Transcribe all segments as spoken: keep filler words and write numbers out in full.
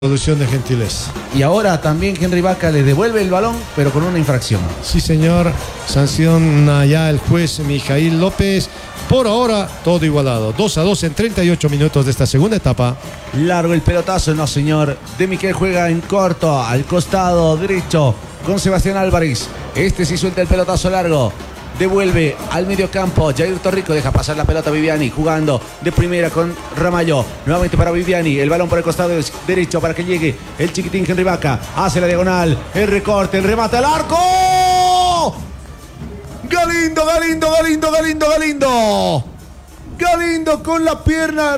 Solución de gentileza. Y ahora también Henry Vaca le devuelve el balón, pero con una infracción. Sí, señor. Sanciona ya el juez Mijail López. Por ahora, todo igualado. dos a dos en treinta y ocho minutos de esta segunda etapa. Largo el pelotazo, no, señor. De Miquel juega en corto, al costado derecho, con Sebastián Álvarez. Este sí suelta el pelotazo largo. Devuelve al medio campo. Jair Torrico deja pasar la pelota a Viviani. Jugando de primera con Ramallo. Nuevamente para Viviani. El balón por el costado derecho para que llegue el chiquitín Henry Vaca. Hace la diagonal. El recorte. El remate al arco. Galindo, Galindo, Galindo, Galindo, Galindo. Galindo con la pierna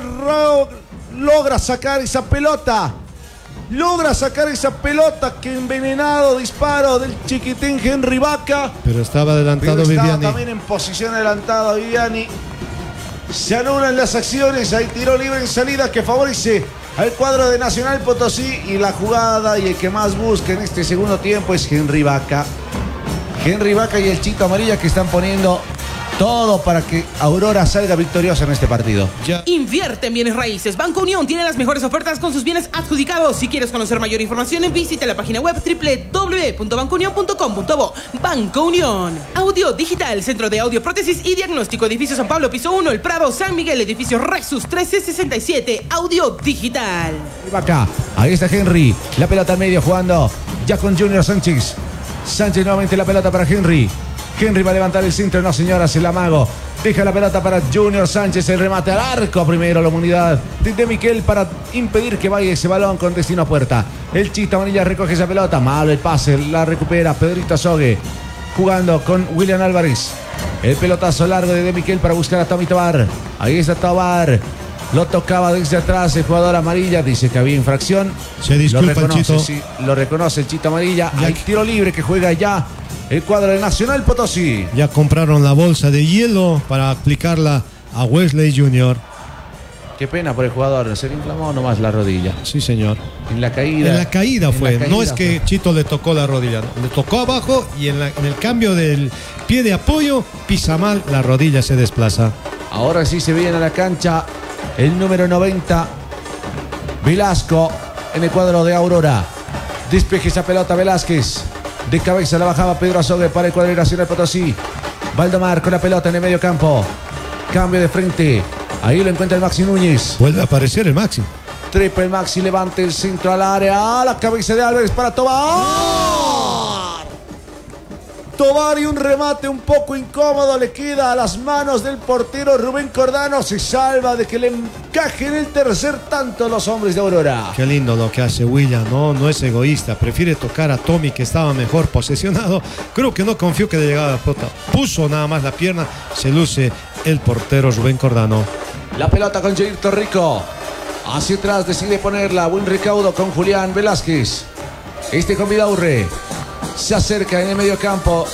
logra sacar esa pelota. Logra sacar esa pelota. Que envenenado disparo del chiquitín Henry Vaca. Pero estaba adelantado Pero estaba Viviani. también en posición adelantada Viviani. Se anulan las acciones. Hay tiro libre en salida que favorece al cuadro de Nacional Potosí. Y la jugada y el que más busca en este segundo tiempo es Henry Vaca. Henry Vaca y el Chito Amarilla, que están poniendo todo para que Aurora salga victoriosa en este partido. Ya. Invierte en bienes raíces. Banco Unión tiene las mejores ofertas con sus bienes adjudicados. Si quieres conocer mayor información, visita la página web doble u doble u doble u punto banco unión punto com punto bo. Banco Unión. Audio Digital, Centro de Audio, Prótesis y Diagnóstico. Edificio San Pablo, piso uno, El Prado, San Miguel. Edificio Rexus trece sesenta y siete. Audio Digital. Vaca, ahí está Henry. La pelota al medio jugando ya con Junior Sánchez. Sánchez nuevamente la pelota para Henry. Henry va a levantar el centro, no señoras, el amago. Deja la pelota para Junior Sánchez, el remate al arco. Primero la unidad de Miquel para impedir que vaya ese balón con destino a puerta. El Chito Amarilla recoge esa pelota, malo el pase, la recupera Pedrito Azogue. Jugando con William Álvarez. El pelotazo largo de De Miquel para buscar a Tommy Tobar. Ahí está Tobar. Lo tocaba desde atrás el jugador Amarilla. Dice que había infracción. Se disculpa lo reconoce, el Chito. Sí, lo reconoce el Chito Amarilla. Ya. Hay tiro libre que juega ya el cuadro de Nacional Potosí. Ya compraron la bolsa de hielo para aplicarla a Wesley junior Qué pena por el jugador. Se le inflamó nomás la rodilla. Sí, señor. En la caída. En la caída en fue. la caída no es que fue. Chito le tocó la rodilla. Le tocó abajo y en, la, en el cambio del pie de apoyo pisa mal, la rodilla se desplaza. Ahora sí se viene a la cancha el número noventa, Velasco, en el cuadro de Aurora. Despeje esa pelota Velázquez. De cabeza la bajaba Pedro Azogue para el cuadro de Nacional Potosí. Valdemar con la pelota en el medio campo. Cambio de frente. Ahí lo encuentra el Maxi Núñez. Vuelve a aparecer el Maxi. Trepa el Maxi, levanta el centro al área. A la cabeza de Álvarez para Tobar. Tobar y un remate un poco incómodo le queda a las manos del portero Rubén Cordano. Se salva de que le encaje en el tercer tanto los hombres de Aurora. Qué lindo lo que hace William, no, no es egoísta, prefiere tocar a Tommy, que estaba mejor posesionado. Creo que no confió que le llegaba la pelota, puso nada más la pierna. Se luce el portero Rubén Cordano. La pelota con Jair Torrico. Hacia atrás decide ponerla. Buen recaudo con Julián Velázquez. Este con Vidaurre. Se acerca en el medio campo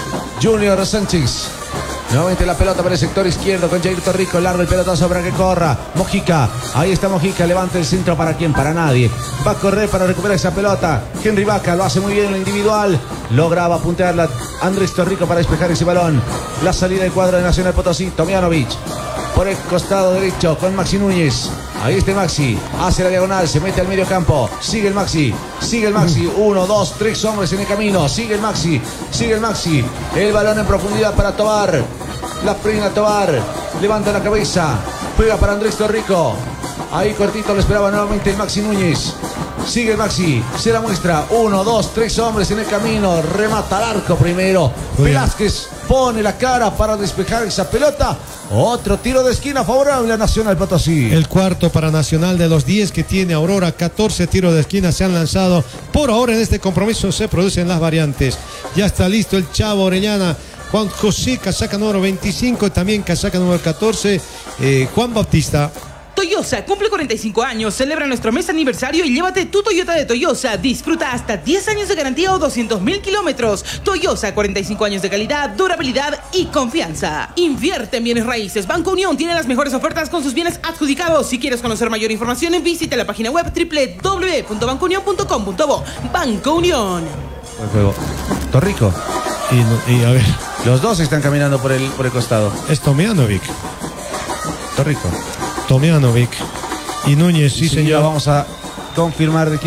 Junior Sánchez. Nuevamente la pelota para el sector izquierdo con Jair Torrico. Largo el pelotazo para que corra Mojica. Ahí está Mojica. Levanta el centro. ¿Para quién? Para nadie. Va a correr para recuperar esa pelota Henry Vaca. Lo hace muy bien en la individual. Lograba puntearla Andrés Torrico para despejar ese balón. La salida del cuadro de Nacional Potosí. Tomjanovic por el costado derecho con Maxi Núñez. Ahí está Maxi, hace la diagonal, se mete al medio campo. Sigue el Maxi, sigue el Maxi. Uno, dos, tres hombres en el camino. Sigue el Maxi, sigue el Maxi. El balón en profundidad para Tobar. La frena Tobar, levanta la cabeza. Juega para Andrés Torrico. Ahí cortito lo esperaba nuevamente el Maxi Núñez. Sigue el Maxi, se la muestra. Uno, dos, tres hombres en el camino. Remata al arco primero. Velázquez pone la cara para despejar esa pelota. Otro tiro de esquina favorable a Nacional Potosí. El cuarto para Nacional de los diez que tiene Aurora. catorce tiros de esquina se han lanzado. Por ahora en este compromiso se producen las variantes. Ya está listo el Chavo Orellana. Juan José, casaca número veinticinco. También casaca número catorce. Eh, Juan Bautista. Toyosa cumple cuarenta y cinco años, celebra nuestro mes aniversario y llévate tu Toyota de Toyosa. Disfruta hasta diez años de garantía o doscientos mil kilómetros. Toyosa, cuarenta y cinco años de calidad, durabilidad y confianza. Invierte en bienes raíces. Banco Unión tiene las mejores ofertas con sus bienes adjudicados. Si quieres conocer mayor información, visita la página web doble u doble u doble u punto banco unión punto com punto bo. Banco Unión. Buen juego. Torrico. Y, y a ver. Los dos están caminando por el, por el costado. Es Tomjanovic. Torrico. Tomjanovic y Núñez, sí, sí señor. Vamos a confirmar de quién